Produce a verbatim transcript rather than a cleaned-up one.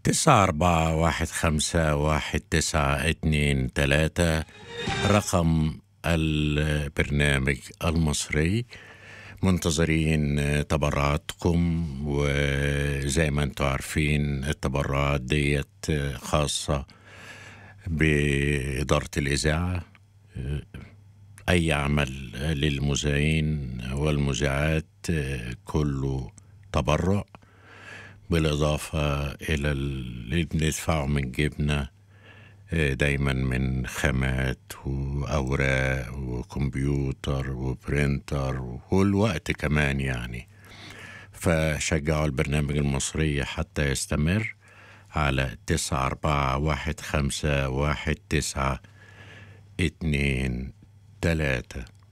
تسعة أربعة واحد خمسة واحد تسعة اتنين تلاتة رقم البرنامج المصري. منتظرين تبرعاتكم، وزي ما انتم عارفين التبرعات ديت خاصة بإدارة الإذاعة. أي عمل للمذيعين والمذيعات كله تبرع، بالإضافة إلى اللي بندفعه من جيبنا دايما من خامات وأوراق وكمبيوتر وبرينتر والوقت كمان يعني. فشجعوا البرنامج المصري حتى يستمر على تسعة أربعة واحد خمسة واحد تسعة اتنين تلاتة.